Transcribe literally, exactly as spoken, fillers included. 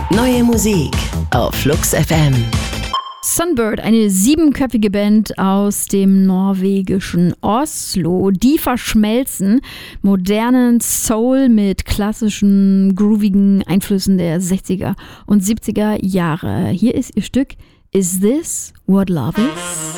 Neue Musik auf Flux F M. Sunbird, eine siebenköpfige Band aus dem norwegischen Oslo, die verschmelzen modernen Soul mit klassischen, groovigen Einflüssen der sechziger und siebziger Jahre. Hier ist ihr Stück Is This What Love Is?